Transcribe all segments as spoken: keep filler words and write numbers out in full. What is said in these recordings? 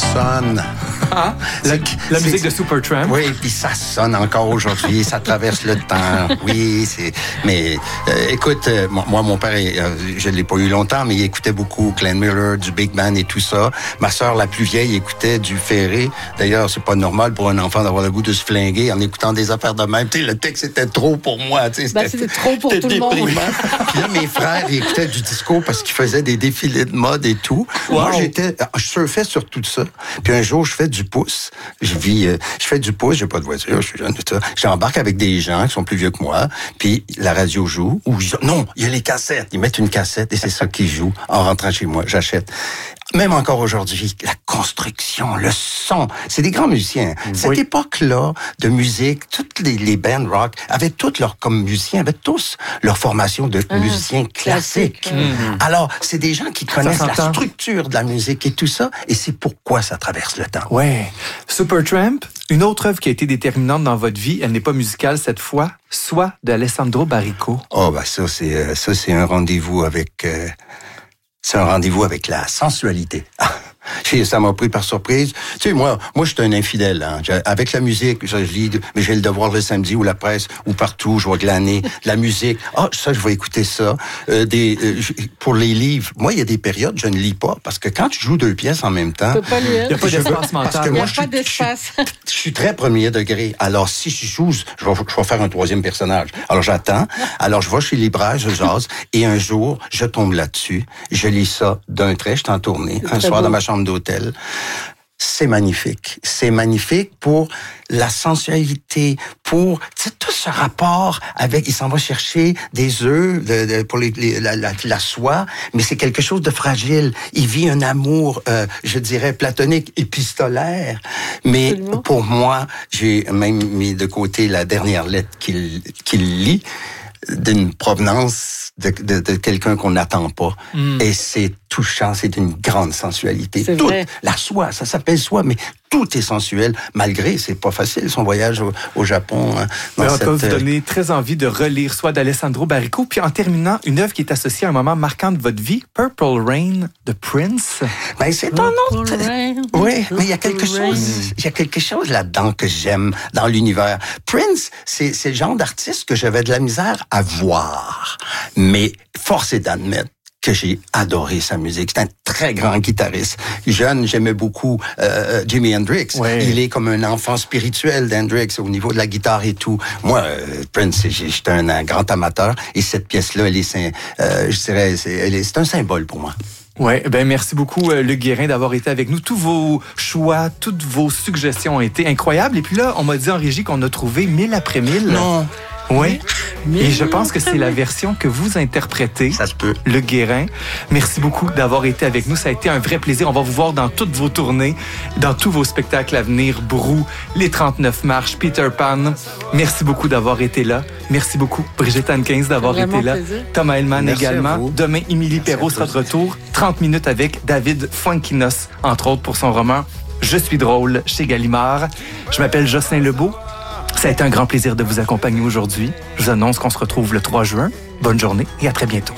sonne. Ah, la, la musique de Supertramp. Oui, puis ça sonne encore aujourd'hui, ça traverse le temps. Oui, c'est. Mais euh, écoute, euh, moi, mon père, euh, je l'ai pas eu longtemps, mais il écoutait beaucoup Glenn Miller, du Big Band et tout ça. Ma sœur, la plus vieille, écoutait du Ferré. D'ailleurs, c'est pas normal pour un enfant d'avoir le goût de se flinguer en écoutant des affaires de même. Tu sais, le texte était trop pour moi. Tu sais, c'était, ben, c'était trop pour tout déprimant. le monde. Puis là, mes frères, ils écoutaient du disco parce qu'ils faisaient des défilés de mode et tout. Wow. Moi, j'étais, je surfais sur tout ça. Puis un jour, je fais du pouce. Je vis, euh, je fais du pouce, j'ai pas de voiture, je suis jeune, tout ça. J'embarque avec des gens qui sont plus vieux que moi, puis la radio joue, ou non, il y a les cassettes. Ils mettent une cassette et c'est ça qui joue en rentrant chez moi. J'achète. Même encore aujourd'hui, la construction, le son, c'est des grands musiciens. Oui. Cette époque-là de musique, toutes les, les bands rock avaient toutes leur, comme musiciens, avaient tous leur formation de mmh. musiciens classiques. classique. Mmh. Alors, c'est des gens qui connaissent la structure de la musique et tout ça, et c'est pourquoi ça traverse le temps. Ouais. Supertramp, une autre œuvre qui a été déterminante dans votre vie, elle n'est pas musicale cette fois, Soi de Alessandro Barrico. Oh, ben ça, c'est, euh, ça, c'est un rendez-vous avec... Euh, C'est un rendez-vous avec la sensualité. Ça m'a pris par surprise. Tu sais, moi, moi, je suis un infidèle. Hein. Avec la musique, je lis, mais j'ai le devoir le samedi ou la presse ou partout, je vais glaner la musique. Ah, ça, je vais écouter ça. Euh, des, euh, pour les livres, moi, il y a des périodes, je ne lis pas parce que quand tu joues deux pièces en même temps, il n'y a pas d'espace mental. Il n'y a pas d'espace. Je, je, je suis très premier degré. Alors, si je joue, je vais, je vais faire un troisième personnage. Alors, j'attends. Alors, je vais chez Libraire, je jase, et un jour, je tombe là-dessus. Je lis ça d'un trait, je suis en tournée, un soir beau. Dans ma chambre d'hôtel. C'est magnifique. C'est magnifique pour la sensualité, pour tout ce rapport avec... Il s'en va chercher des œufs de, de, pour les, les, la, la, la soie, mais c'est quelque chose de fragile. Il vit un amour, euh, je dirais, platonique, épistolaire. Mais Absolument. Pour moi, j'ai même mis de côté la dernière lettre qu'il, qu'il lit, d'une provenance de, de, de quelqu'un qu'on n'attend pas. Mm. Et c'est touchant, c'est une grande sensualité. C'est Toute vrai. La soie, ça s'appelle soie, mais tout est sensuel, malgré, c'est pas facile, son voyage au, au Japon. Hein, dans cette... On peut vous donner très envie de relire Soi d'Alessandro Barrico. Puis en terminant, une œuvre qui est associée à un moment marquant de votre vie, Purple Rain de Prince. Ben, c'est un autre... Oui, mais il y a quelque chose, il y a quelque chose là-dedans que j'aime dans l'univers. Prince, c'est, c'est le genre d'artiste que j'avais de la misère à voir. Mais force est d'admettre que j'ai adoré sa musique. C'est un très grand guitariste. Jeune, j'aimais beaucoup euh, Jimi Hendrix. Ouais. Il est comme un enfant spirituel d'Hendrix au niveau de la guitare et tout. Moi, euh, Prince, j'étais un, un grand amateur et cette pièce-là, elle est, euh, je dirais, c'est, elle est, c'est un symbole pour moi. Ouais, ben merci beaucoup euh, Luc Guérin d'avoir été avec nous. Tous vos choix, toutes vos suggestions ont été incroyables. Et puis là, on m'a dit en régie qu'on a trouvé Mille après mille. Non. Oui, et je pense que c'est la version que vous interprétez. Ça se peut. Luc Guérin. Merci beaucoup d'avoir été avec nous. Ça a été un vrai plaisir. On va vous voir dans toutes vos tournées, dans tous vos spectacles à venir. Brou, les trente-neuf marches, Peter Pan. Merci beaucoup d'avoir été là. Merci beaucoup, Brigitte Hankins, d'avoir été là. Plaisir. Thomas Hellman Merci également. Demain, Émilie Perrault sera de retour. trente minutes avec David Fuenquinos, entre autres pour son roman Je suis drôle chez Gallimard. Je m'appelle Jocelyn Lebeau. Ça a été un grand plaisir de vous accompagner aujourd'hui. Je vous annonce qu'on se retrouve le trois juin. Bonne journée et à très bientôt.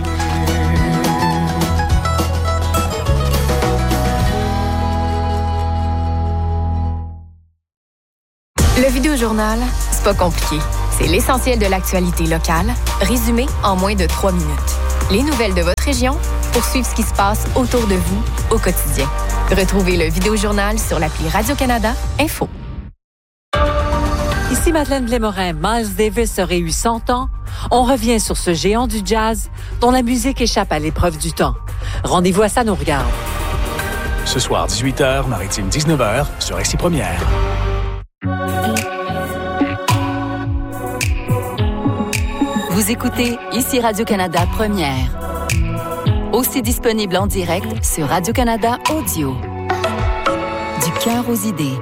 Le Vidéojournal, c'est pas compliqué. C'est l'essentiel de l'actualité locale, résumé en moins de trois minutes. Les nouvelles de votre région pour suivre ce qui se passe autour de vous au quotidien. Retrouvez le Vidéojournal sur l'appli Radio-Canada Info. Ici Madeleine Blais-Morin. Miles Davis aurait eu cent ans. On revient sur ce géant du jazz dont la musique échappe à l'épreuve du temps. Rendez-vous à Ça nous regarde. Ce soir, dix-huit heures, Maritime dix-neuf heures, sur Ici Première. Vous écoutez Ici Radio-Canada Première. Aussi disponible en direct sur Radio-Canada Audio. Du cœur aux idées.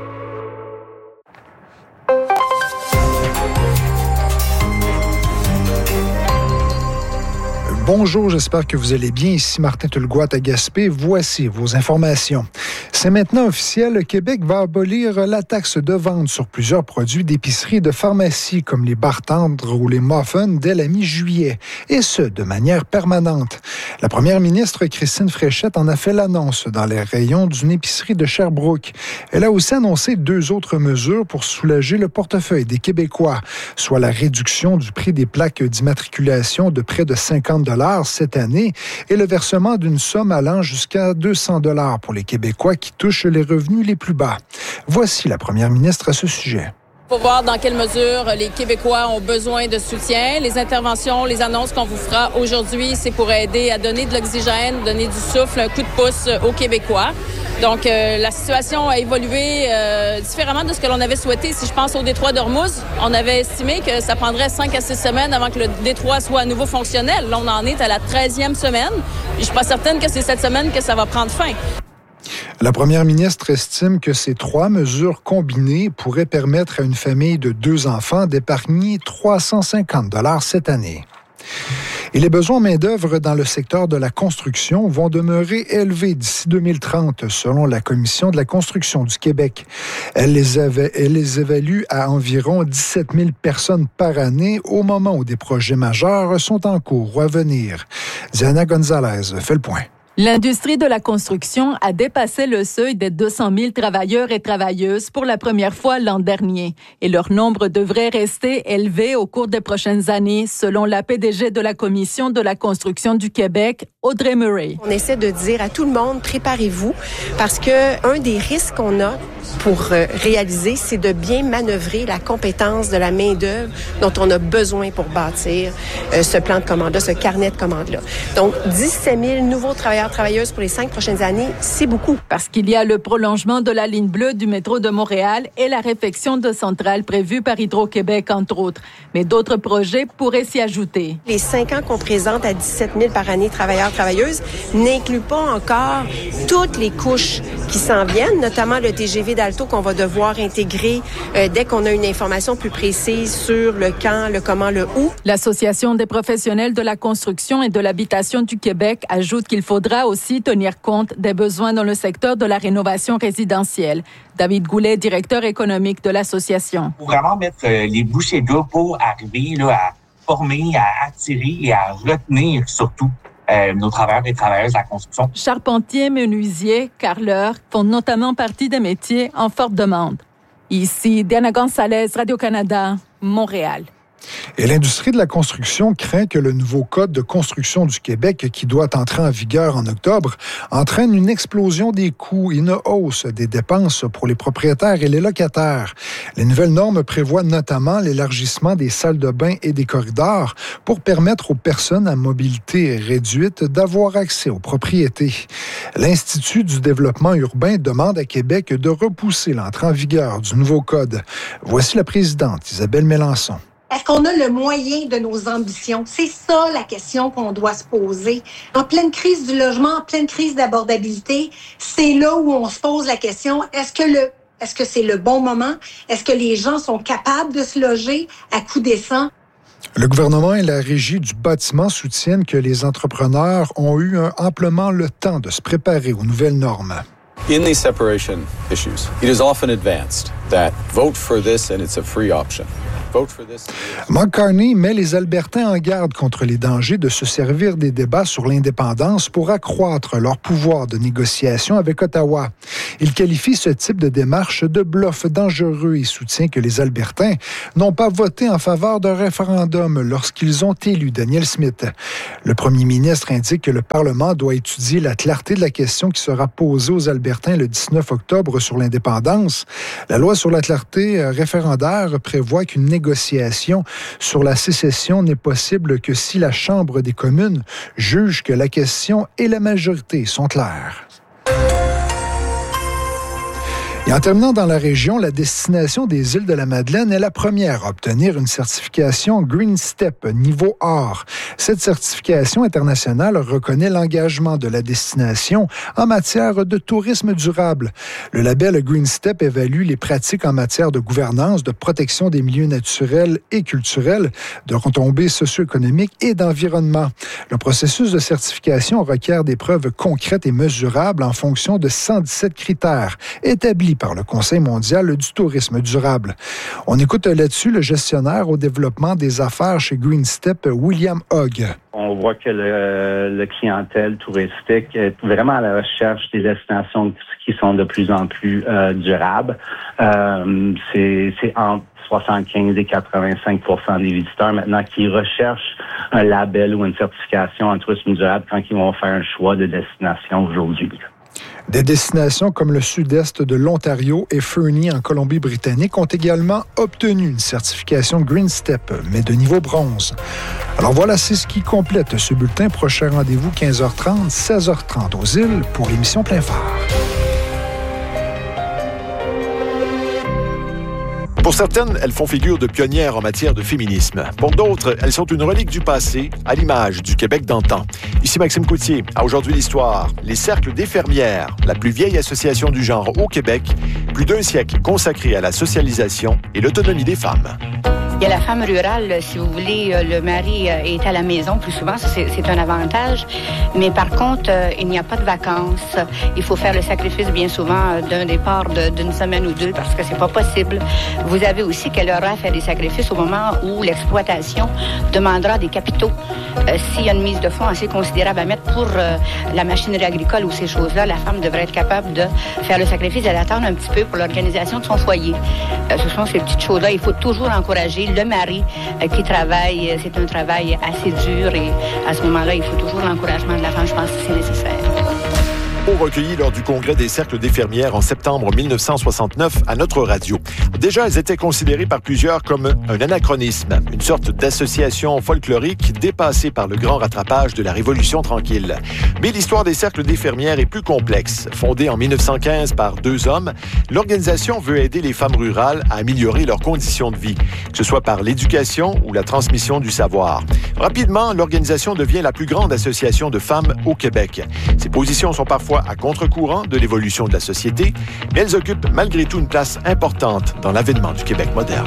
Bonjour, j'espère que vous allez bien. Ici Martin Tullegoat à Gaspé. Voici vos informations. C'est maintenant officiel, le Québec va abolir la taxe de vente sur plusieurs produits d'épicerie et de pharmacie, comme les barres tendres ou les muffins, dès la mi-juillet, et ce, de manière permanente. La première ministre, Christine Fréchette, en a fait l'annonce dans les rayons d'une épicerie de Sherbrooke. Elle a aussi annoncé deux autres mesures pour soulager le portefeuille des Québécois, soit la réduction du prix des plaques d'immatriculation de près de cinquante dollars cette année et le versement d'une somme allant jusqu'à deux cents dollars pour les Québécois qui touchent les revenus les plus bas. Voici la première ministre à ce sujet. Il faut voir dans quelle mesure les Québécois ont besoin de soutien. Les interventions, les annonces qu'on vous fera aujourd'hui, c'est pour aider à donner de l'oxygène, donner du souffle, un coup de pouce aux Québécois. Donc, euh, la situation a évolué euh, différemment de ce que l'on avait souhaité. Si je pense au détroit d'Ormuz, on avait estimé que ça prendrait cinq à six semaines avant que le détroit soit à nouveau fonctionnel. Là, on en est à la treizième semaine. Et je suis pas certaine que c'est cette semaine que ça va prendre fin. La première ministre estime que ces trois mesures combinées pourraient permettre à une famille de deux enfants d'épargner trois cent cinquante dollars cette année. Et les besoins en main-d'œuvre dans le secteur de la construction vont demeurer élevés d'ici deux mille trente, selon la Commission de la construction du Québec. Elle les, avait, elle les évalue à environ dix-sept mille personnes par année au moment où des projets majeurs sont en cours ou à venir. Diana Gonzalez fait le point. L'industrie de la construction a dépassé le seuil des deux cent mille travailleurs et travailleuses pour la première fois l'an dernier. Et leur nombre devrait rester élevé au cours des prochaines années, selon la P D G de la Commission de la construction du Québec, Audrey Murray. On essaie de dire à tout le monde, préparez-vous, parce que un des risques qu'on a pour réaliser, c'est de bien manœuvrer la compétence de la main-d'œuvre dont on a besoin pour bâtir euh, ce plan de commande-là, ce carnet de commandes-là. Donc, dix-sept mille nouveaux travailleurs, travailleuses pour les cinq prochaines années, c'est beaucoup. Parce qu'il y a le prolongement de la ligne bleue du métro de Montréal et la réfection de centrales prévues par Hydro-Québec, entre autres. Mais d'autres projets pourraient s'y ajouter. Les cinq ans qu'on présente à dix-sept mille par année travailleurs, travailleuses n'incluent pas encore toutes les couches qui s'en viennent, notamment le T G V d'Alto qu'on va devoir intégrer euh, dès qu'on a une information plus précise sur le quand, le comment, le où. L'Association des professionnels de la construction et de l'habitation du Québec ajoute qu'il faudra aussi tenir compte des besoins dans le secteur de la rénovation résidentielle. David Goulet, directeur économique de l'association. Il faut vraiment mettre euh, les bouchées doubles pour arriver là, à former, à attirer et à retenir surtout Euh, nos travailleurs et travailleuses de la construction. Charpentiers, menuisiers, carreleurs font notamment partie des métiers en forte demande. Ici, Diana Gonzalez, Radio-Canada, Montréal. Et l'industrie de la construction craint que le nouveau Code de construction du Québec, qui doit entrer en vigueur en octobre, entraîne une explosion des coûts et une hausse des dépenses pour les propriétaires et les locataires. Les nouvelles normes prévoient notamment l'élargissement des salles de bain et des corridors pour permettre aux personnes à mobilité réduite d'avoir accès aux propriétés. L'Institut du développement urbain demande à Québec de repousser l'entrée en vigueur du nouveau Code. Voici la présidente Isabelle Mélenchon. Est-ce qu'on a le moyen de nos ambitions? C'est ça la question qu'on doit se poser. En pleine crise du logement, en pleine crise d'abordabilité, c'est là où on se pose la question, est-ce que le est-ce que c'est le bon moment? Est-ce que les gens sont capables de se loger à coût décent? Le gouvernement et la Régie du bâtiment soutiennent que les entrepreneurs ont eu un, amplement le temps de se préparer aux nouvelles normes. In these separation issues, it is often advanced that vote for this and it's a free option. Mark Carney met les Albertains en garde contre les dangers de se servir des débats sur l'indépendance pour accroître leur pouvoir de négociation avec Ottawa. Il qualifie ce type de démarche de bluff dangereux et soutient que les Albertains n'ont pas voté en faveur d'un référendum lorsqu'ils ont élu Danielle Smith. Le premier ministre indique que le Parlement doit étudier la clarté de la question qui sera posée aux Albertains le dix-neuf octobre sur l'indépendance. La loi sur la clarté référendaire prévoit qu'une négociation négociation sur la sécession n'est possible que si la Chambre des communes juge que la question et la majorité sont claires. Et en terminant dans la région, la destination des îles de la Madeleine est la première à obtenir une certification Green Step niveau or. Cette certification internationale reconnaît l'engagement de la destination en matière de tourisme durable. Le label Green Step évalue les pratiques en matière de gouvernance, de protection des milieux naturels et culturels, de retombées socio-économiques et d'environnement. Le processus de certification requiert des preuves concrètes et mesurables en fonction de cent dix-sept critères établis par le Conseil mondial du tourisme durable. On écoute là-dessus le gestionnaire au développement des affaires chez Green Step, William Hogg. On voit que le, le clientèle touristique est vraiment à la recherche des destinations qui sont de plus en plus euh, durables. Euh, c'est, c'est entre soixante-quinze et quatre-vingt-cinq pour cent des visiteurs maintenant qui recherchent un label ou une certification en tourisme durable quand ils vont faire un choix de destination aujourd'hui. Des destinations comme le sud-est de l'Ontario et Fernie en Colombie-Britannique ont également obtenu une certification Green Step, mais de niveau bronze. Alors voilà, c'est ce qui complète ce bulletin. Prochain rendez-vous quinze heures trente, seize heures trente aux îles pour l'émission Plein Phare. Pour certaines, elles font figure de pionnières en matière de féminisme. Pour d'autres, elles sont une relique du passé, à l'image du Québec d'antan. Ici Maxime Coutier. À Aujourd'hui l'Histoire, les Cercles des fermières, la plus vieille association du genre au Québec, plus d'un siècle consacré à la socialisation et l'autonomie des femmes. Il y a la femme rurale, si vous voulez, le mari est à la maison plus souvent, ça c'est, c'est un avantage. Mais par contre, il n'y a pas de vacances. Il faut faire le sacrifice bien souvent d'un départ de, d'une semaine ou deux parce que c'est pas possible. Vous avez aussi qu'elle aura à faire des sacrifices au moment où l'exploitation demandera des capitaux. Euh, s'il y a une mise de fonds assez considérable à mettre pour euh, la machinerie agricole ou ces choses-là, la femme devrait être capable de faire le sacrifice et d'attendre un petit peu pour l'organisation de son foyer. Euh, ce sont ces petites choses-là. Il faut toujours encourager le mari euh, qui travaille. C'est un travail assez dur et à ce moment-là, il faut toujours l'encouragement de la femme. Je pense que c'est nécessaire. Recueillis lors du congrès des Cercles des fermières en septembre mille neuf cent soixante-neuf à notre radio. Déjà, elles étaient considérées par plusieurs comme un anachronisme, une sorte d'association folklorique dépassée par le grand rattrapage de la Révolution tranquille. Mais l'histoire des Cercles des fermières est plus complexe. Fondée en mille neuf cent quinze par deux hommes, l'organisation veut aider les femmes rurales à améliorer leurs conditions de vie, que ce soit par l'éducation ou la transmission du savoir. Rapidement, l'organisation devient la plus grande association de femmes au Québec. Ses positions sont parfois à contre-courant de l'évolution de la société, mais elles occupent malgré tout une place importante dans l'avènement du Québec moderne.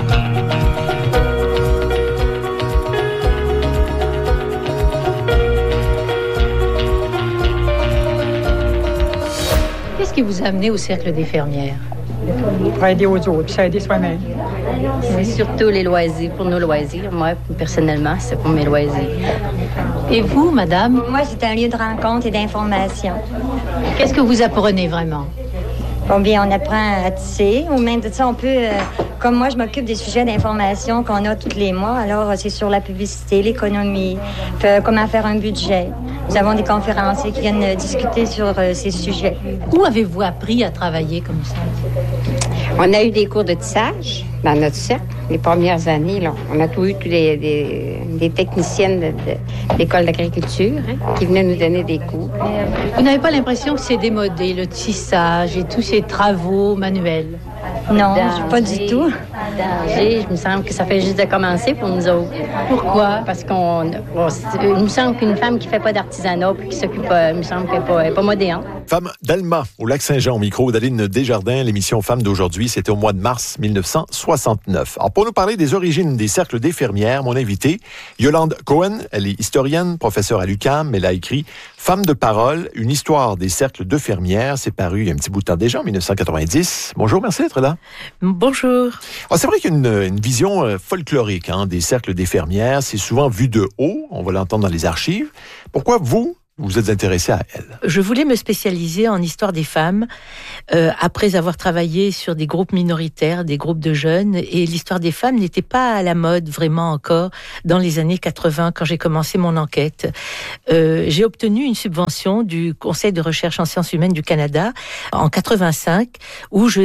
Qu'est-ce qui vous a amené au Cercle des fermières? Pour aider aux autres, ça aider soi-même. C'est surtout les loisirs, pour nos loisirs. Moi, personnellement, c'est pour mes loisirs. Et vous, madame? Moi, c'est un lieu de rencontre et d'information. Qu'est-ce que vous apprenez vraiment? Bon, bien, on apprend à tisser. Ou même de ça, on peut... Euh, comme moi, je m'occupe des sujets d'information qu'on a tous les mois. Alors, c'est sur la publicité, l'économie, euh, comment faire un budget. Nous avons des conférenciers qui viennent discuter sur euh, ces sujets. Où avez-vous appris à travailler comme ça? On a eu des cours de tissage dans notre cercle. Les premières années, là, on a tout eu tous des, des, des techniciennes de, de l'école d'agriculture hein, qui venaient nous donner des cours. Vous n'avez pas l'impression que c'est démodé, le tissage et tous ces travaux manuels? Non, Danger, pas du tout. Danger, il me semble que ça fait juste de commencer pour nous autres. Pourquoi? Parce qu'on, bon, il me semble qu'une femme qui fait pas d'artisanat puis qui s'occupe pas, il me semble qu'elle n'est pas, pas moderne. Femme d'Alma, au Lac-Saint-Jean, au micro d'Aline Desjardins. L'émission Femmes d'aujourd'hui, c'était au mois de mars mille neuf cent soixante-neuf. Alors, pour nous parler des origines des Cercles des fermières, mon invitée, Yolande Cohen, elle est historienne, professeure à l'U Q A M. Elle a écrit Femmes de parole, une histoire des Cercles de fermières. C'est paru il y a un petit bout de temps déjà, en mille neuf cent quatre-vingt-dix. Bonjour, merci d'être là. Bonjour. Alors, c'est vrai qu'il y a une, une vision euh, folklorique hein, des Cercles des fermières. C'est souvent vu de haut. On va l'entendre dans les archives. Pourquoi vous, vous êtes intéressée à elle? Je voulais me spécialiser en histoire des femmes euh, après avoir travaillé sur des groupes minoritaires, des groupes de jeunes, et l'histoire des femmes n'était pas à la mode vraiment encore dans les années quatre-vingts quand j'ai commencé mon enquête. Euh, j'ai obtenu une subvention du Conseil de recherche en sciences humaines du Canada en quatre-vingt-cinq où je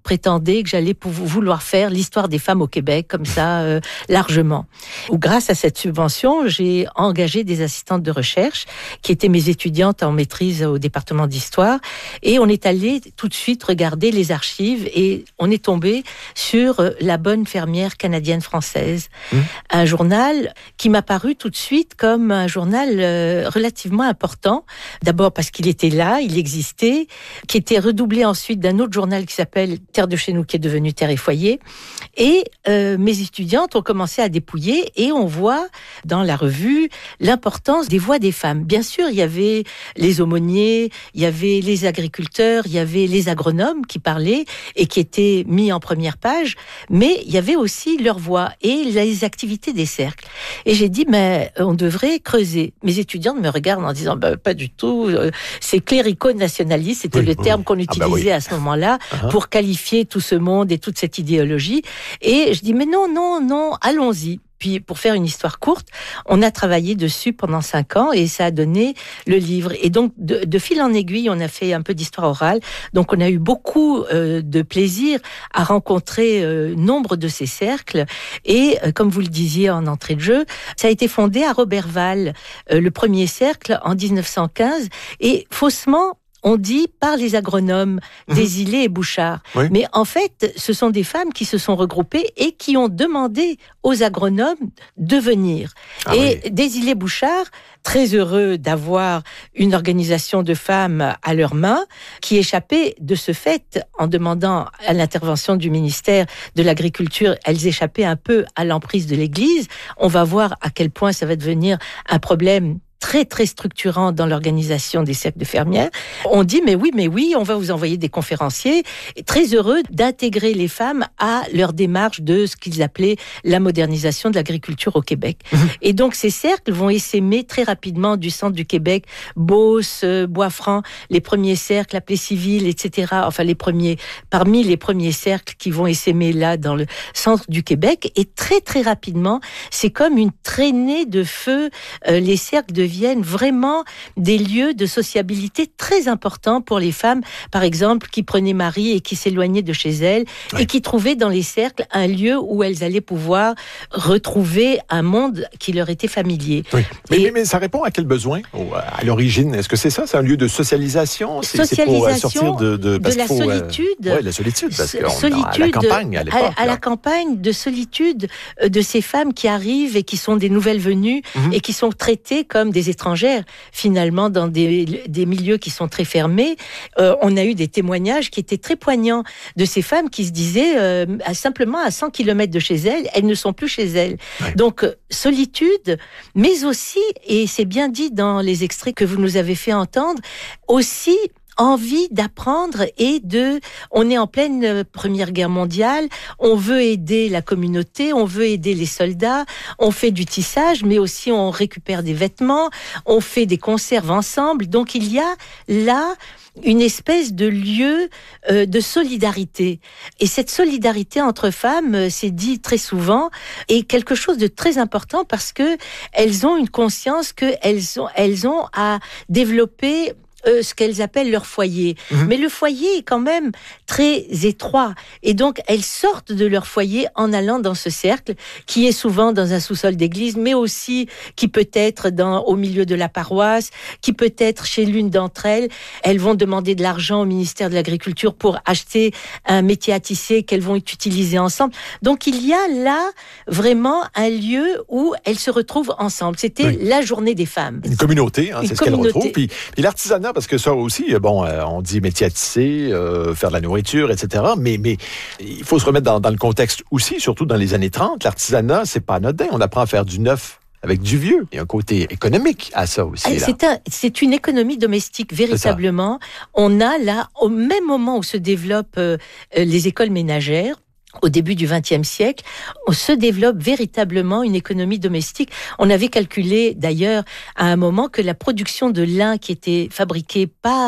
prétendait que j'allais vouloir faire l'histoire des femmes au Québec, comme ça, euh, largement. Ou grâce à cette subvention, j'ai engagé des assistantes de recherche qui étaient mes étudiantes en maîtrise au département d'histoire. Et on est allé tout de suite regarder les archives et on est tombé sur La Bonne Fermière canadienne-française. Mmh. Un journal qui m'a paru tout de suite comme un journal euh, relativement important. D'abord parce qu'il était là, il existait, qui était redoublé ensuite d'un autre journal qui s'appelle Terre de chez nous, qui est devenu Terre et Foyer. Et euh, mes étudiantes ont commencé à dépouiller et on voit dans la revue l'importance des voix des femmes. Bien sûr, il y avait les aumôniers, il y avait les agriculteurs, il y avait les agronomes qui parlaient et qui étaient mis en première page, mais il y avait aussi leur voix et les activités des cercles. Et j'ai dit, mais on devrait creuser. Mes étudiantes me regardent en disant, bah, pas du tout, c'est clérico-nationaliste, c'était oui, le oui. terme qu'on utilisait ah bah oui. à ce moment-là uh-huh. pour qualifier tout ce monde et toute cette idéologie. Et je dis, mais non, non, non, allons-y. Puis, pour faire une histoire courte, on a travaillé dessus pendant cinq ans et ça a donné le livre. Et donc, de, de fil en aiguille, on a fait un peu d'histoire orale. Donc, on a eu beaucoup euh, de plaisir à rencontrer euh, nombre de ces cercles. Et, euh, comme vous le disiez en entrée de jeu, ça a été fondé à Roberval, euh, le premier cercle, en dix-neuf cent quinze. Et faussement, on dit par les agronomes mmh. Desilets et Bouchard. Oui. Mais en fait, ce sont des femmes qui se sont regroupées et qui ont demandé aux agronomes de venir. Ah et oui. Desilets et Bouchard, très heureux d'avoir une organisation de femmes à leurs mains, qui échappaient de ce fait, en demandant à l'intervention du ministère de l'Agriculture, elles échappaient un peu à l'emprise de l'Église. On va voir à quel point ça va devenir un problème très, très structurant dans l'organisation des cercles de fermières. On dit, mais oui, mais oui, on va vous envoyer des conférenciers, très heureux d'intégrer les femmes à leur démarche de ce qu'ils appelaient la modernisation de l'agriculture au Québec. Mmh. Et donc, ces cercles vont essaimer très rapidement du centre du Québec, Beauce, Bois-Franc, les premiers cercles appelés civils, et cetera. Enfin, les premiers, parmi les premiers cercles qui vont essaimer là, dans le centre du Québec. Et très, très rapidement, c'est comme une traînée de feu. Euh, les cercles de deviennent vraiment des lieux de sociabilité très importants pour les femmes, par exemple, qui prenaient mari et qui s'éloignaient de chez elles, oui. et qui trouvaient dans les cercles un lieu où elles allaient pouvoir retrouver un monde qui leur était familier. Oui. Mais, et... mais, mais ça répond à quel besoin à l'origine? Est-ce que c'est ça? C'est un lieu de socialisation? C'est, socialisation c'est pour sortir de, de, de la faut, solitude. Euh... Oui, la solitude, parce que solitude, à la campagne à l'époque. À, à la campagne, de solitude de ces femmes qui arrivent et qui sont des nouvelles venues mm-hmm. et qui sont traitées comme des étrangères, finalement, dans des, des milieux qui sont très fermés. Euh, on a eu des témoignages qui étaient très poignants de ces femmes qui se disaient, euh, à, simplement à cent kilomètres de chez elles, elles ne sont plus chez elles. Ouais. Donc, euh, solitude, mais aussi, et c'est bien dit dans les extraits que vous nous avez fait entendre, aussi envie d'apprendre et de... On est en pleine Première Guerre mondiale, on veut aider la communauté, on veut aider les soldats, on fait du tissage, mais aussi on récupère des vêtements, on fait des conserves ensemble. Donc il y a là une espèce de lieu euh, de solidarité. Et cette solidarité entre femmes, euh, c'est dit très souvent, est quelque chose de très important parce que elles ont une conscience qu'elles ont, elles ont à développer Euh, ce qu'elles appellent leur foyer. Mmh. Mais le foyer est quand même très étroit. Et donc, elles sortent de leur foyer en allant dans ce cercle, qui est souvent dans un sous-sol d'église, mais aussi qui peut être dans, au milieu de la paroisse, qui peut être chez l'une d'entre elles. Elles vont demander de l'argent au ministère de l'Agriculture pour acheter un métier à tisser qu'elles vont utiliser ensemble. Donc, il y a là vraiment un lieu où elles se retrouvent ensemble. C'était oui. la journée des femmes. Une communauté, hein, Une c'est communauté. ce qu'elles retrouvent. Puis, puis l'artisanat, parce que ça aussi, bon, euh, on dit métier à tisser, euh, faire de la nourriture, et cetera. Mais, mais il faut se remettre dans, dans le contexte aussi, surtout dans les années trente. L'artisanat, c'est pas anodin. On apprend à faire du neuf avec du vieux. Il y a un côté économique à ça aussi. Là. C'est, un, c'est une économie domestique, véritablement. On a là, au même moment où se développent euh, les écoles ménagères, au début du vingtième siècle, on se développe véritablement une économie domestique. On avait calculé d'ailleurs à un moment que la production de lin qui était fabriquée par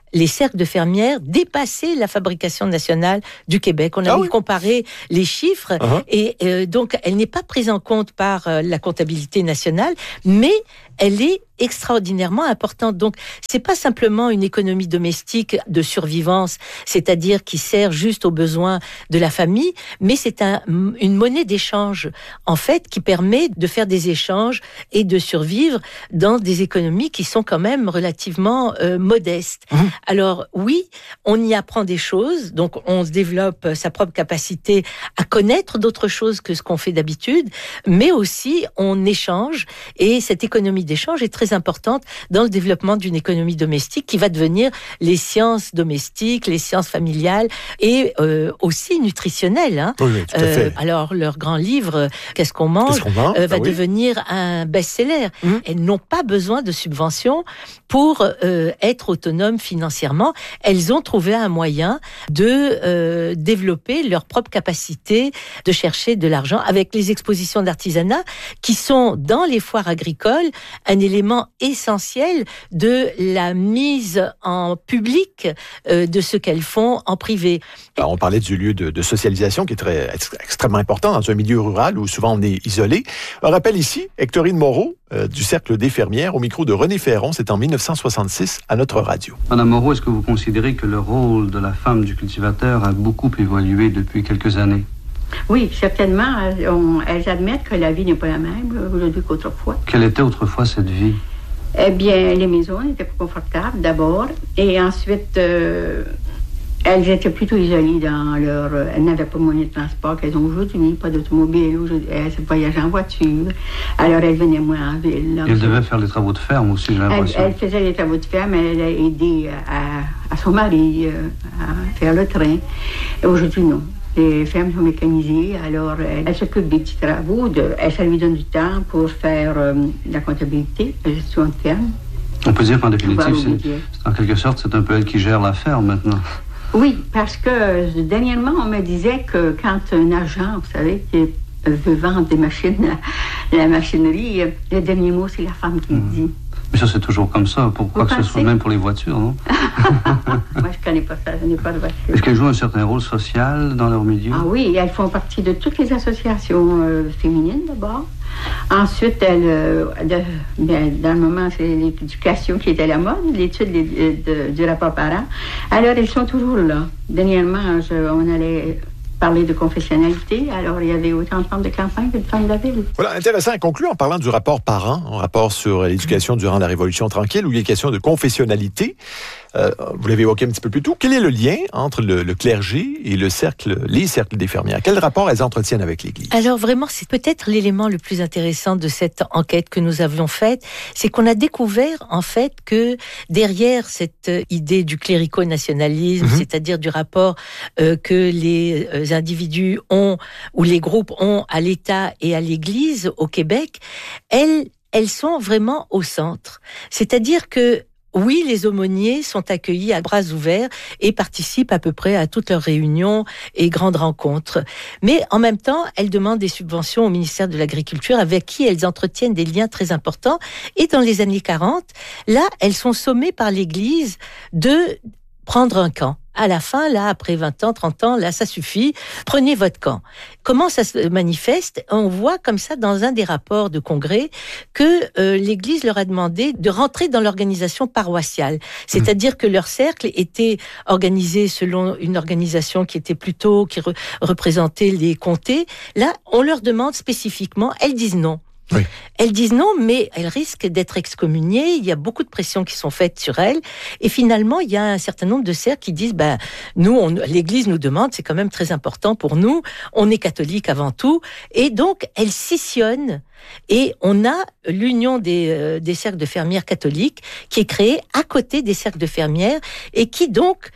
les cercles de fermières dépassaient la fabrication nationale du Québec. On a ah oui. comparé les chiffres uh-huh. et euh, donc elle n'est pas prise en compte par euh, la comptabilité nationale, mais elle est extraordinairement importante. Donc, c'est pas simplement une économie domestique de survivance, c'est-à-dire qui sert juste aux besoins de la famille, mais c'est un, une monnaie d'échange, en fait, qui permet de faire des échanges et de survivre dans des économies qui sont quand même relativement euh, modestes. Mmh. Alors, oui, on y apprend des choses, donc on se développe sa propre capacité à connaître d'autres choses que ce qu'on fait d'habitude, mais aussi on échange, et cette économie d'échange est très importante dans le développement d'une économie domestique qui va devenir les sciences domestiques, les sciences familiales et euh, aussi nutritionnelles. Hein. Oui, oui, tout à fait. Euh, alors, leur grand livre, Qu'est-ce qu'on mange, Qu'est-ce qu'on mange euh, va ah, oui. devenir un best-seller. Mmh. Elles n'ont pas besoin de subventions pour euh, être autonomes financièrement. Elles ont trouvé un moyen de euh, développer leur propre capacité de chercher de l'argent avec les expositions d'artisanat qui sont dans les foires agricoles un élément essentiel de la mise en public euh, de ce qu'elles font en privé. Alors, on parlait du lieu de, de socialisation qui est très, extrêmement important dans un milieu rural où souvent on est isolé. Un rappel ici, Hectorine Moreau euh, du Cercle des fermières au micro de René Ferron, c'est en dix-neuf cent soixante-six à notre radio. Madame Moreau, est-ce que vous considérez que le rôle de la femme du cultivateur a beaucoup évolué depuis quelques années? Oui, certainement. On, elles admettent que la vie n'est pas la même aujourd'hui qu'autrefois. Quelle était autrefois cette vie? Eh bien, les maisons étaient plus confortables d'abord, et ensuite, euh, elles étaient plutôt isolées dans leur... Elles n'avaient pas de moyen de transport qu'elles ont aujourd'hui, pas d'automobile, elles voyageaient en voiture, alors elles venaient moins en ville. Là, elles devaient faire les travaux de ferme aussi, j'ai l'impression. Elle, elle faisait les travaux de ferme, elle a aidé à, à son mari euh, à faire le train. Et aujourd'hui, non. Les fermes sont mécanisées, alors elle, elle s'occupe des petits travaux, de, elle, ça lui donne du temps pour faire euh, la comptabilité, la gestion de ferme. On peut dire qu'en définitive, c'est, c'est, en quelque sorte, c'est un peu elle qui gère la ferme maintenant. Oui, parce que dernièrement, on me disait que quand un agent, vous savez, qui veut vendre des machines, la machinerie, le dernier mot, c'est la femme qui mmh. le dit. Mais ça, c'est toujours comme ça, pour quoi que ce soit, même pour les voitures, non? Moi, je ne connais pas ça, je n'ai pas de voiture. Est-ce qu'elles jouent un certain rôle social dans leur milieu? Ah oui, elles font partie de toutes les associations euh, féminines, d'abord. Ensuite, elles, euh, de, bien, dans le moment, c'est l'éducation qui est à la mode, l'étude de, de, du rapport parent. Alors, elles sont toujours là. Dernièrement, je, on allait... parler de confessionnalité, alors il y avait autant de femmes de campagne que de femmes de la ville. Voilà, intéressant à conclure en parlant du rapport parent, un rapport sur l'éducation durant la Révolution tranquille, où il y a question de confessionnalité. Euh, vous l'avez évoqué un petit peu plus tôt. Quel est le lien entre le, le clergé et le cercle, les cercles des fermières? Quel rapport elles entretiennent avec l'Église? Alors vraiment, c'est peut-être l'élément le plus intéressant de cette enquête que nous avions faite, c'est qu'on a découvert en fait que derrière cette idée du clérico-nationalisme, mmh. c'est-à-dire du rapport euh, que les euh, individus ont ou les groupes ont à l'État et à l'Église au Québec, elles, elles sont vraiment au centre. C'est-à-dire que oui, les aumôniers sont accueillis à bras ouverts et participent à peu près à toutes leurs réunions et grandes rencontres. Mais en même temps, elles demandent des subventions au ministère de l'Agriculture avec qui elles entretiennent des liens très importants. Et dans les années quarante, là, elles sont sommées par l'Église de prendre un camp. À la fin, là, après vingt ans, trente ans, là, ça suffit. Prenez votre camp. Comment ça se manifeste? On voit comme ça dans un des rapports de congrès que euh, l'Église leur a demandé de rentrer dans l'organisation paroissiale. C'est-à-dire que leur cercle était organisé selon une organisation qui était plutôt, qui re- représentait les comtés. Là, on leur demande spécifiquement, elles disent non. Oui. Elles disent non, mais elles risquent d'être excommuniées. Il y a beaucoup de pressions qui sont faites sur elles. Et finalement, il y a un certain nombre de cercles qui disent, ben, nous, on, l'Église nous demande, c'est quand même très important pour nous. On est catholiques avant tout. Et donc, elles scissionnent. Et on a l'union des, euh, des cercles de fermières catholiques qui est créée à côté des cercles de fermières et qui donc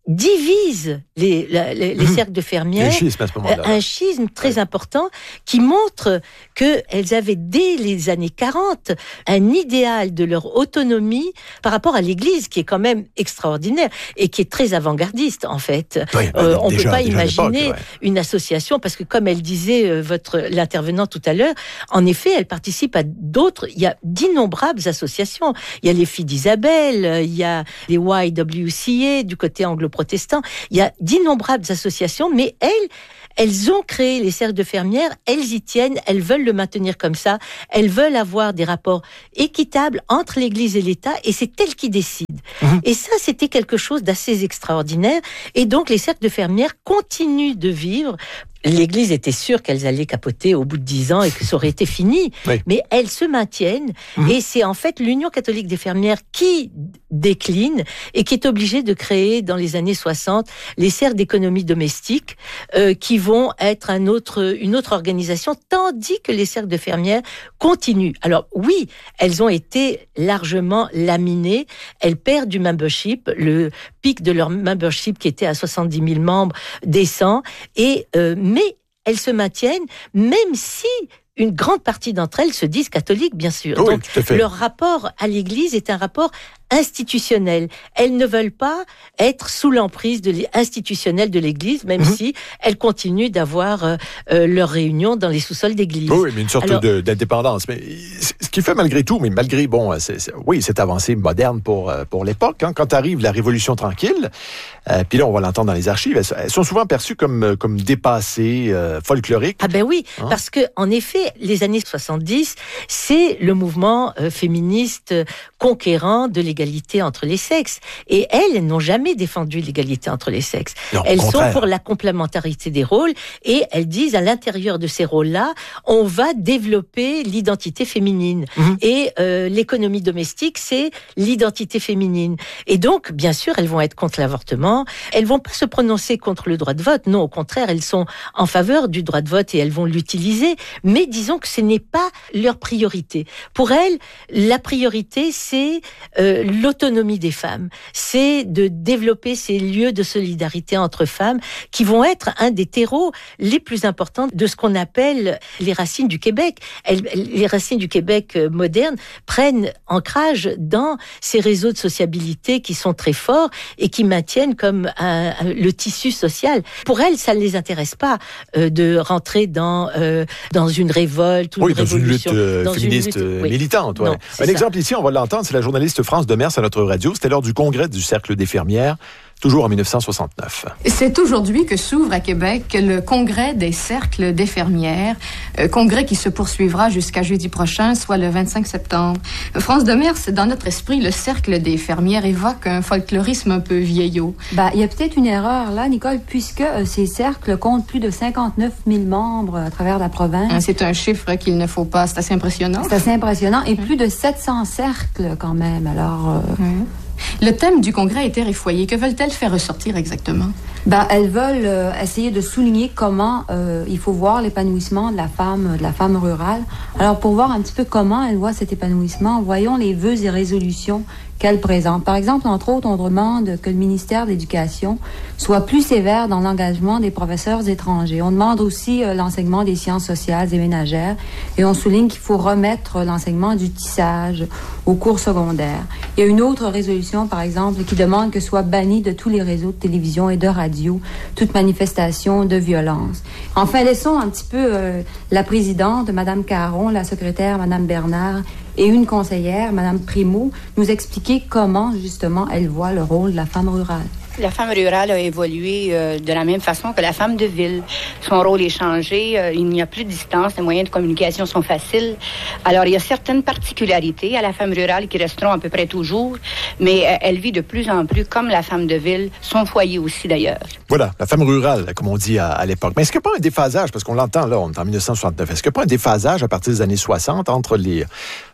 divise les, la, les, les cercles de fermières. Un schisme à ce moment-là. Un schisme très ouais. important qui montre qu'elles avaient, dès les années quarante, un idéal de leur autonomie par rapport à l'Église, qui est quand même extraordinaire et qui est très avant-gardiste, en fait. Oui, bah, euh, on ne peut pas imaginer ouais. une association, parce que comme elle disait, euh, votre, l'intervenant tout à l'heure, en effet, elle participe à d'autres, il y a d'innombrables associations. Il y a les Filles d'Isabelle, il y a les Y W C A du côté anglo-protestant. Il y a d'innombrables associations, mais elles, elles ont créé les cercles de fermières, elles y tiennent, elles veulent le maintenir comme ça, elles veulent avoir des rapports équitables entre l'Église et l'État, et c'est elles qui décident. Mmh. Et ça, c'était quelque chose d'assez extraordinaire, et donc les cercles de fermières continuent de vivre. L'Église était sûre qu'elles allaient capoter au bout de dix ans et que ça aurait été fini. Oui. Mais elles se maintiennent. Mmh. Et c'est en fait l'Union catholique des fermières qui décline et qui est obligée de créer dans les années soixante les cercles d'économie domestique euh, qui vont être un autre, une autre organisation, tandis que les cercles de fermières continuent. Alors oui, elles ont été largement laminées. Elles perdent du membership. Le pic de leur membership qui était à soixante-dix mille membres descend. Et euh, mais elles se maintiennent, même si une grande partie d'entre elles se disent catholiques, bien sûr. Oui, donc, leur rapport à l'Église est un rapport institutionnel. Elles ne veulent pas être sous l'emprise de institutionnelle de l'Église, même mmh. si elles continuent d'avoir euh, euh, leurs réunions dans les sous-sols d'église. Oui, mais une sorte Alors, de, d'indépendance. Mais ce qui fait malgré tout, mais malgré, bon, c'est, c'est, oui, cette avancée moderne pour, pour l'époque, hein, quand arrive la Révolution tranquille, euh, puis là, on va l'entendre dans les archives, elles, elles sont souvent perçues comme, comme dépassées, euh, folkloriques. Ah ben oui, hein? Parce que en effet, les années soixante-dix, c'est le mouvement euh, féministe conquérant de l'égalité entre les sexes. Et elles, elles n'ont jamais défendu l'égalité entre les sexes. Non, elles sont pour la complémentarité des rôles et elles disent à l'intérieur de ces rôles-là, on va développer l'identité féminine. Mmh. Et euh, l'économie domestique, c'est l'identité féminine. Et donc, bien sûr, elles vont être contre l'avortement. Elles vont pas se prononcer contre le droit de vote. Non, au contraire, elles sont en faveur du droit de vote et elles vont l'utiliser. Mais disons que ce n'est pas leur priorité. Pour elles, la priorité, c'est euh, l'autonomie des femmes. C'est de développer ces lieux de solidarité entre femmes qui vont être un des terreaux les plus importants de ce qu'on appelle les racines du Québec. Elles, les racines du Québec moderne prennent ancrage dans ces réseaux de sociabilité qui sont très forts et qui maintiennent comme un, un, le tissu social. Pour elles, ça ne les intéresse pas euh, de rentrer dans, euh, dans une révolte ou oui, une dans révolution. Une lutte, euh, dans féministe une lutte oui. militante. Ouais. Non, un ça. exemple ici, on va l'entendre, c'est la journaliste France Demers à notre radio. C'était lors du congrès du Cercle des fermières, toujours en dix-neuf cent soixante-neuf. C'est aujourd'hui que s'ouvre à Québec le congrès des cercles des fermières, euh, congrès qui se poursuivra jusqu'à jeudi prochain, soit le vingt-cinq septembre. France Demers, dans notre esprit, le cercle des fermières évoque un folklorisme un peu vieillot. Ben, il y a peut-être une erreur là, Nicole, puisque euh, ces cercles comptent plus de cinquante-neuf mille membres à travers la province. C'est un chiffre qu'il ne faut pas, c'est assez impressionnant. C'est assez impressionnant, et plus de sept cents cercles quand même, alors... Euh... Oui. Le thème du congrès a été réfoyé. Que veulent-elles faire ressortir exactement? Ben, elles veulent euh, essayer de souligner comment euh, il faut voir l'épanouissement de la femme, de la femme rurale. Alors, pour voir un petit peu comment elles voient cet épanouissement, voyons les vœux et résolutions qu'elles présentent. Par exemple, entre autres, on demande que le ministère de l'Éducation soit plus sévère dans l'engagement des professeurs étrangers. On demande aussi euh, l'enseignement des sciences sociales et ménagères, et on souligne qu'il faut remettre l'enseignement du tissage aux cours secondaires. Il y a une autre résolution, par exemple, qui demande que soit banni de tous les réseaux de télévision et de radio toute manifestation de violence. Enfin, laissons un petit peu euh, la présidente, Mme Caron, la secrétaire, Mme Bernard, et une conseillère, Mme Primo, nous expliquer comment, justement, elle voit le rôle de la femme rurale. La femme rurale a évolué euh, de la même façon que la femme de ville. Son rôle est changé, euh, il n'y a plus de distance, les moyens de communication sont faciles. Alors, il y a certaines particularités à la femme rurale qui resteront à peu près toujours, mais euh, elle vit de plus en plus comme la femme de ville, son foyer aussi d'ailleurs. Voilà, la femme rurale, comme on dit à, à l'époque. Mais est-ce qu'il n'y a pas un déphasage, parce qu'on l'entend là, on est en dix-neuf cent soixante-neuf, est-ce qu'il n'y a pas un déphasage à partir des années soixante entre les,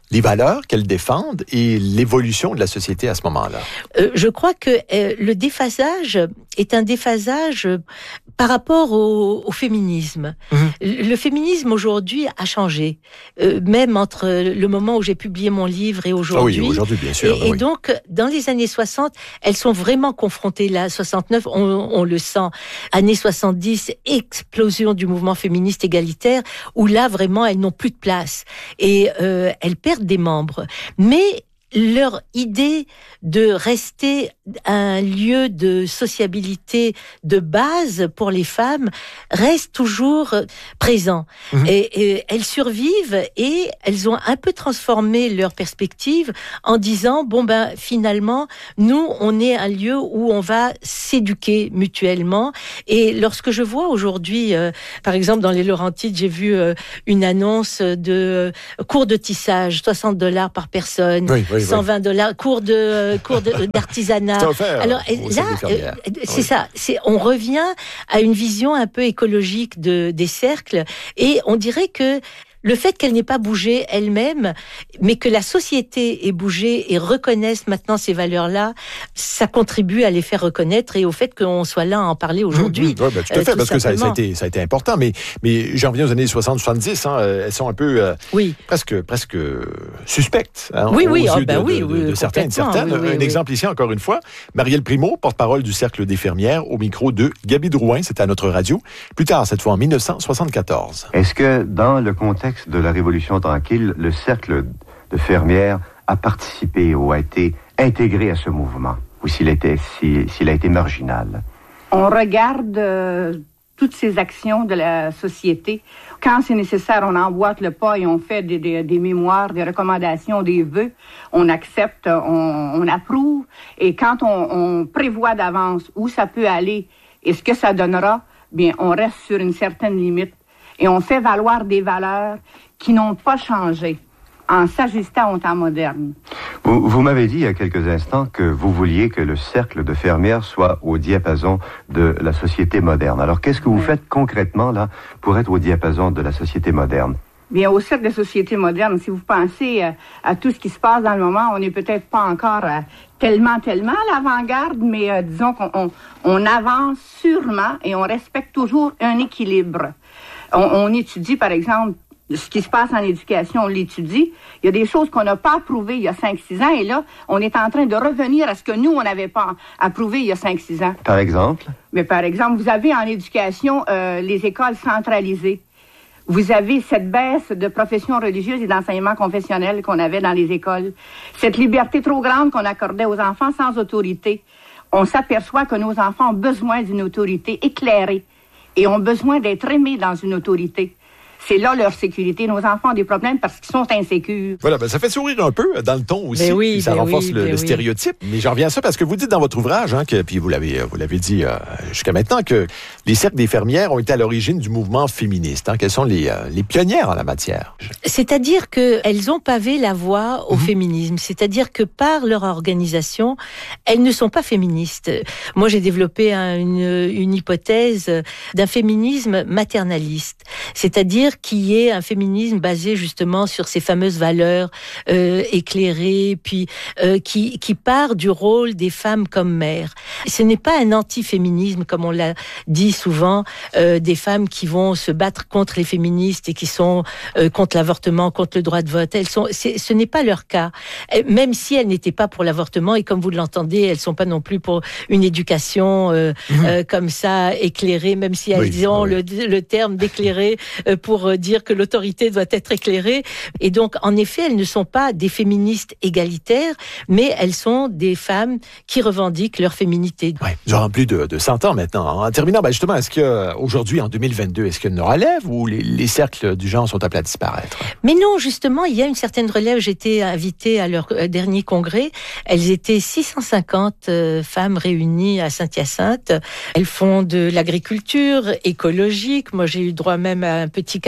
les valeurs qu'elles défendent et l'évolution de la société à ce moment-là? Euh, je crois que euh, le déphasage est un déphasage par rapport au, au féminisme. Mmh. Le, le féminisme aujourd'hui a changé, euh, même entre le moment où j'ai publié mon livre et aujourd'hui. Ah oui, aujourd'hui, bien sûr. Et, et oui. donc, dans les années soixante, elles sont vraiment confrontées là. soixante-neuf, on, on le sent. Années soixante-dix, explosion du mouvement féministe égalitaire, où là, vraiment, elles n'ont plus de place. Et euh, elles perdent des membres. Mais leur idée de rester un lieu de sociabilité de base pour les femmes reste toujours présent. Mmh. Et, et elles survivent et elles ont un peu transformé leur perspective en disant, bon ben finalement, nous, on est un lieu où on va s'éduquer mutuellement. Et lorsque je vois aujourd'hui, euh, par exemple dans les Laurentides, j'ai vu euh, une annonce de euh, cours de tissage, soixante dollars par personne. Oui, oui. cent vingt dollars, cours de euh, cours de, d'artisanat. Alors là, euh, c'est oui. ça. C'est, on revient à une vision un peu écologique de des cercles, et on dirait que le fait qu'elle n'ait pas bougé elle-même, mais que la société ait bougé et reconnaisse maintenant ces valeurs-là, ça contribue à les faire reconnaître et au fait qu'on soit là à en parler aujourd'hui. Mmh, mmh. Ouais, bah, tout à fait, euh, tout parce simplement. que ça, ça, a été, ça a été important. Mais, mais j'en reviens aux années soixante soixante-dix, hein, elles sont un peu euh, oui. presque, presque suspectes. Hein, oui, oui, aux oh, yeux ben de, oui, de, de, oui, de certains et de certaines. Oui, oui, un oui. exemple ici, encore une fois, Marielle Primo, porte-parole du Cercle des fermières, au micro de Gaby Drouin, c'était à notre radio. Plus tard, cette fois en dix-neuf cent soixante-quatorze. Est-ce que dans le contexte de la Révolution tranquille, le cercle de fermières a participé ou a été intégré à ce mouvement, ou s'il, était, s'il, s'il a été marginal? On regarde euh, toutes ces actions de la société. Quand c'est nécessaire, on emboîte le pas et on fait des, des, des mémoires, des recommandations, des vœux. On accepte, on, on approuve. Et quand on, on prévoit d'avance où ça peut aller et ce que ça donnera, bien, on reste sur une certaine limite. Et on fait valoir des valeurs qui n'ont pas changé en s'ajustant au temps moderne. Vous, vous m'avez dit il y a quelques instants que vous vouliez que le cercle de fermières soit au diapason de la société moderne. Alors, qu'est-ce que vous oui. faites concrètement, là, pour être au diapason de la société moderne? Bien, au cercle de société moderne, si vous pensez à, à tout ce qui se passe dans le moment, on n'est peut-être pas encore à, tellement, tellement à l'avant-garde, mais euh, disons qu'on on, on avance sûrement et on respecte toujours un équilibre. On, on étudie, par exemple, ce qui se passe en éducation, on l'étudie. Il y a des choses qu'on n'a pas approuvées il y a cinq six ans, et là, on est en train de revenir à ce que nous, on n'avait pas approuvé il y a cinq six ans. Par exemple? Mais par exemple, vous avez en éducation euh, les écoles centralisées. Vous avez cette baisse de professions religieuses et d'enseignement confessionnel qu'on avait dans les écoles. Cette liberté trop grande qu'on accordait aux enfants sans autorité. On s'aperçoit que nos enfants ont besoin d'une autorité éclairée et ont besoin d'être aimés dans une autorité. C'est là leur sécurité. Nos enfants ont des problèmes parce qu'ils sont insécures. Voilà, ben ça fait sourire un peu dans le ton aussi. Oui, ça renforce oui, le, le oui. stéréotype. Mais j'en reviens à ça parce que vous dites dans votre ouvrage, hein, que, puis vous l'avez, vous l'avez dit euh, jusqu'à maintenant, que les cercles des fermières ont été à l'origine du mouvement féministe. Hein, qu'elles sont les, euh, les pionnières en la matière. C'est-à-dire qu'elles ont pavé la voie au mmh. féminisme. C'est-à-dire que par leur organisation, elles ne sont pas féministes. Moi, j'ai développé un, une, une hypothèse d'un féminisme maternaliste. C'est-à-dire qui est un féminisme basé justement sur ces fameuses valeurs euh, éclairées, puis euh, qui, qui part du rôle des femmes comme mères. Ce n'est pas un anti-féminisme, comme on l'a dit souvent, euh, des femmes qui vont se battre contre les féministes et qui sont euh, contre l'avortement, contre le droit de vote. Elles sont, c'est, ce n'est pas leur cas. Même si elles n'étaient pas pour l'avortement, et comme vous l'entendez, elles sont pas non plus pour une éducation euh, mmh. euh, comme ça, éclairée, même si elles oui, ont oui. le, le terme d'éclairée euh, pour euh, dire que l'autorité doit être éclairée. Et donc, en effet, elles ne sont pas des féministes égalitaires, mais elles sont des femmes qui revendiquent leur féminité. Oui, durant plus de, de cent ans maintenant. En terminant, ben justement, est-ce qu'aujourd'hui, en deux mille vingt-deux, est-ce qu'il y a une relève ou les, les cercles du genre sont appelés à disparaître? Mais non, justement, il y a une certaine relève. J'étais invitée à leur dernier congrès. Elles étaient six cent cinquante euh, femmes réunies à Saint-Hyacinthe. Elles font de l'agriculture écologique. Moi, j'ai eu droit même à un petit cadeau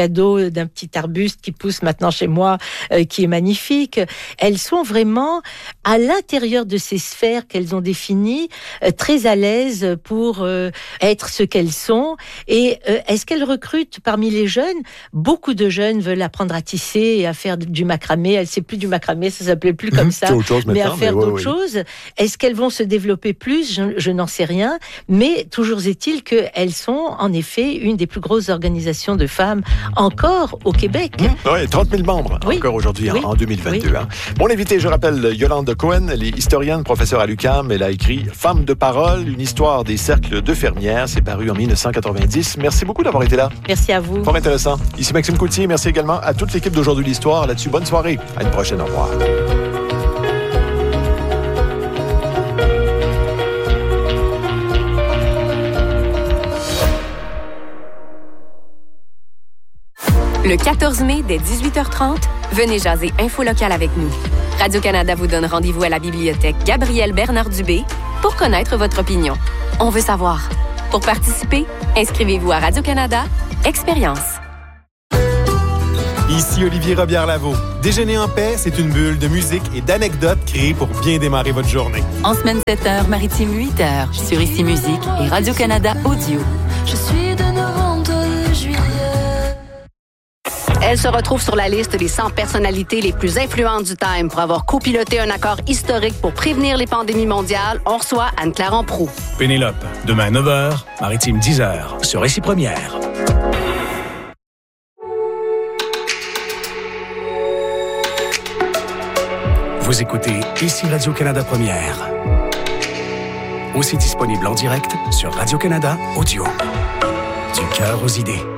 cadeau d'un petit arbuste qui pousse maintenant chez moi, euh, qui est magnifique. Elles sont vraiment à l'intérieur de ces sphères qu'elles ont définies, euh, très à l'aise pour euh, être ce qu'elles sont. Et euh, est-ce qu'elles recrutent parmi les jeunes? Beaucoup de jeunes veulent apprendre à tisser et à faire du macramé. Elle ne sait plus du macramé, ça s'appelait plus comme ça, mais à faire mais ouais, d'autres ouais. choses. Est-ce qu'elles vont se développer plus? Je, je n'en sais rien. Mais toujours est-il qu'elles sont en effet une des plus grosses organisations de femmes encore au Québec. Mmh. Oui, trente mille membres oui. encore aujourd'hui oui. en, en deux mille vingt-deux. Oui. Hein. Mon invité, je rappelle, Yolande Cohen, elle est historienne, professeure à l'U Q A M. Elle a écrit Femmes de parole, une histoire des cercles de fermières. C'est paru en dix-neuf cent quatre-vingt-dix. Merci beaucoup d'avoir été là. Merci à vous. Fort intéressant. Ici Maxime Coutier. Merci également à toute l'équipe d'Aujourd'hui l'Histoire. Là-dessus, bonne soirée. À une prochaine. Au revoir. Le quatorze mai, dès dix-huit heures trente, venez jaser Info locale avec nous. Radio-Canada vous donne rendez-vous à la bibliothèque Gabriel Bernard-Dubé pour connaître votre opinion. On veut savoir. Pour participer, inscrivez-vous à Radio-Canada Expérience. Ici Olivier Robillard-Lavaux. Déjeuner en paix, c'est une bulle de musique et d'anecdotes créée pour bien démarrer votre journée. En semaine sept heures, maritime huit heures, sur Ici Musique et Radio-Canada Audio. Je suis de novembre, juillet. Elle se retrouve sur la liste des cent personnalités les plus influentes du Time pour avoir copiloté un accord historique pour prévenir les pandémies mondiales. On reçoit Anne-Claire Amproux. Pénélope, demain à neuf heures, maritime dix heures, sur Récit Première. Vous écoutez Ici Radio-Canada Première. Aussi disponible en direct sur Radio-Canada Audio. Du cœur aux idées.